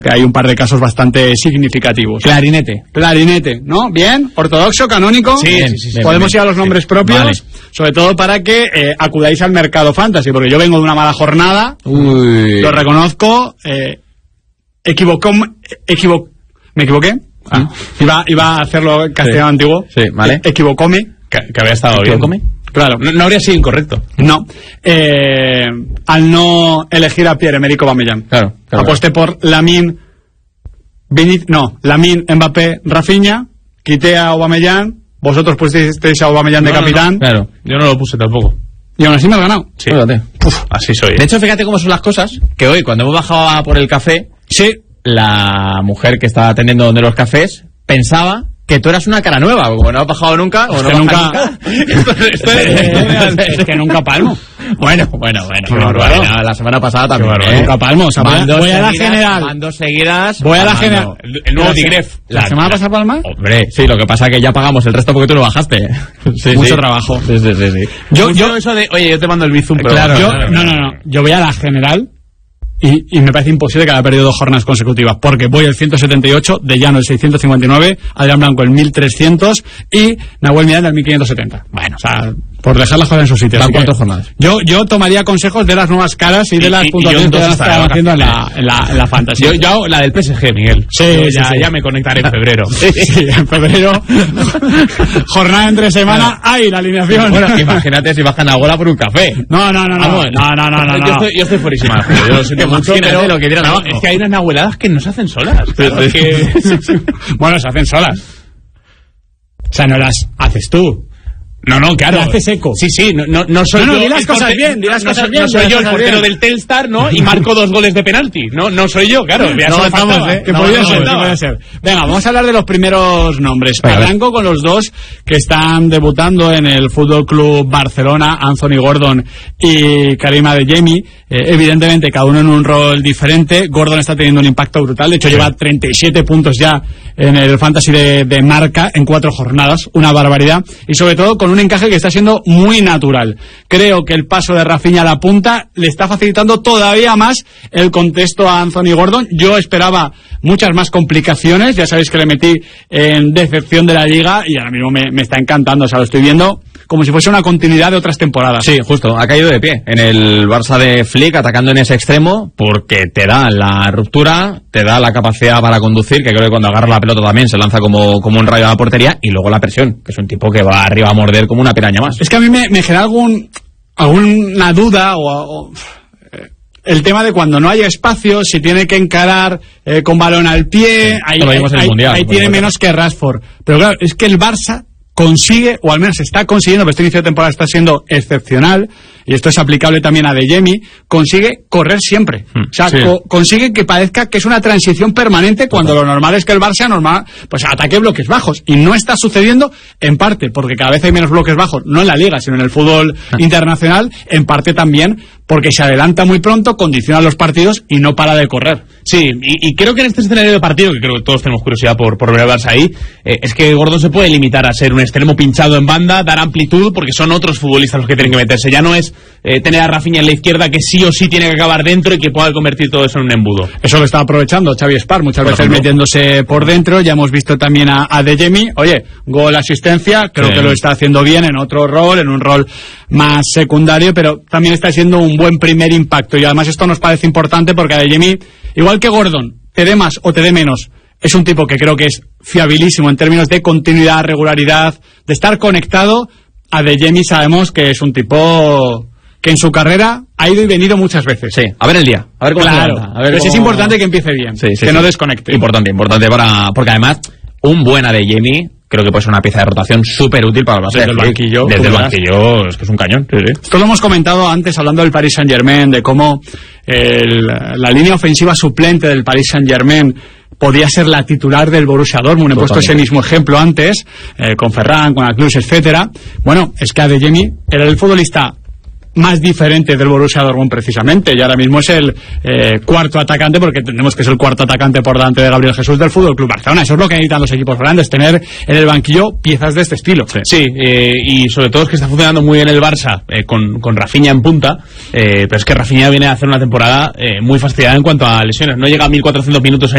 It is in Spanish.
que hay un par de casos bastante significativos. Clarinete, ¿no? Bien, ortodoxo, canónico. Sí. Podemos ir a los nombres propios, vale. Sobre todo para que acudáis al mercado fantasy, porque yo vengo de una mala jornada, lo reconozco, ¿me equivoqué? Iba a hacerlo en castellano antiguo. Sí, vale. Equivocóme. Que había estado bien. Claro. No habría sido incorrecto. No. Al no elegir a Pierre-Emerick Aubameyang. Claro. Aposté por Lamine, Mbappé, Rafinha, quité a Aubameyang, vosotros pusisteis a Aubameyang de capitán. No. Claro, yo no lo puse tampoco. Y aún así me has ganado. Sí. Así soy. De hecho, fíjate cómo son las cosas, que hoy, cuando hemos bajado por el café, la mujer que estaba atendiendo donde los cafés pensaba que tú eras una cara nueva, como no has bajado nunca, o no nunca. Es que nunca palmo. Bueno. La semana pasada también. Nunca palmo. O sea, voy a la general. Mando seguidas. Voy a la general. El nuevo Tigref. ¿La semana pasada palma? Hombre, sí, lo que pasa es que ya pagamos el resto porque tú lo bajaste. Mucho trabajo. Sí. Yo eso de, oye, yo te mando el Bizum, pero claro. No. Yo voy a la general. Y me parece imposible que haya perdido 2 jornadas consecutivas, porque voy el 178, De Llano el 659, Adrián Blanco el 1300 y Nahuel Miranda el 1570. Bueno, o sea, por dejar las cosas en su sitio. ¿Cuántas jornadas? Yo tomaría consejos de las nuevas caras y de las puntuaciones que están haciendo en la fantasy. Yo la del PSG, Miguel. Sí. Ya me conectaré en febrero. Sí, en febrero. Jornada entre semana, la alineación. Bueno, imagínate si bajan a bola por un café. No. Yo estoy fuerísima. Yo lo siento mucho, pero lo que dirán abajo. Es que hay unas nahueladas que no se hacen solas. Claro, Bueno, se hacen solas. O sea, no las haces tú. No, claro. Lo haces eco. Sí, no soy yo. Di las cosas bien, No soy yo el portero del Telstar, ¿no? Y marco 2 goles de penalti. No soy yo, claro. Que podría ser. Venga, vamos a hablar de los primeros nombres. Arranco con los dos que están debutando en el Fútbol Club Barcelona, Anthony Gordon y Karim Adeyemi. Evidentemente, cada uno en un rol diferente. Gordon está teniendo un impacto brutal. De hecho, lleva 37 puntos ya en el fantasy de marca en 4 jornadas. Una barbaridad. Y sobre todo con un encaje que está siendo muy natural. Creo que el paso de Rafinha a la punta le está facilitando todavía más el contexto a Anthony Gordon. Yo esperaba muchas más complicaciones. Ya sabéis que le metí en decepción de la Liga y ahora mismo me está encantando. O sea, lo estoy viendo como si fuese una continuidad de otras temporadas. Sí, justo, ha caído de pie en el Barça de Flick, atacando en ese extremo, porque te da la ruptura, te da la capacidad para conducir, que creo que cuando agarra la pelota también se lanza como un rayo a la portería, y luego la presión, que es un tipo que va arriba a morder como una piraña más. Es que a mí me genera alguna duda el tema de cuando no hay espacio, si tiene que encarar con balón al pie, ahí tiene menos que Rashford. Pero claro, es que el Barça consigue, o al menos está consiguiendo, pero este inicio de temporada está siendo excepcional, y esto es aplicable también a Adeyemi, consigue correr siempre. O sea, consigue que parezca que es una transición permanente, cuando lo normal es que el Barça pues ataque bloques bajos, y no está sucediendo, en parte porque cada vez hay menos bloques bajos, no en la Liga, sino en el fútbol internacional, en parte también porque se adelanta muy pronto, condiciona los partidos y no para de correr. Sí, y creo que en este escenario de partido, que creo que todos tenemos curiosidad por ver al Barça ahí, es que Gordon se puede limitar a ser un extremo pinchado en banda, dar amplitud, porque son otros futbolistas los que tienen que meterse. Ya no es tener a Rafinha en la izquierda, que sí o sí tiene que acabar dentro y que pueda convertir todo eso en un embudo. Eso lo está aprovechando Xavi Espar, muchas veces metiéndose por dentro. Ya hemos visto también a Adeyemi, oye, gol, asistencia, creo que lo está haciendo bien en otro rol, en un rol más secundario, pero también está siendo un buen primer impacto, y además esto nos parece importante porque Adeyemi, igual que Gordon, te dé más o te dé menos, es un tipo que creo que es fiabilísimo en términos de continuidad, regularidad, de estar conectado. Adeyemi sabemos que es un tipo que en su carrera ha ido y venido muchas veces. Sí, a ver el día, a ver cómo se levanta, a ver pero es importante que empiece bien, no desconecte. Importante porque además un buen Adeyemi creo que puede ser una pieza de rotación súper útil para el Barça. Desde el banquillo es que es un cañón. Esto lo hemos comentado antes hablando del Paris Saint-Germain, de cómo la línea ofensiva suplente del Paris Saint-Germain podía ser la titular del Borussia Dortmund. He puesto ese mismo ejemplo antes, con Ferran, con Aklus, etcétera. Bueno, es que Adeyemi era el futbolista más diferente del Borussia Dortmund precisamente, y ahora mismo es el cuarto atacante, porque entendemos que es el cuarto atacante por delante de Gabriel Jesús del Fútbol Club Barcelona. Eso es lo que necesitan los equipos grandes, tener en el banquillo piezas de este estilo. Sí, y sobre todo es que está funcionando muy bien el Barça con Rafinha en punta, pero es que Rafinha viene a hacer una temporada muy fastidiada en cuanto a lesiones. No llega a 1400 minutos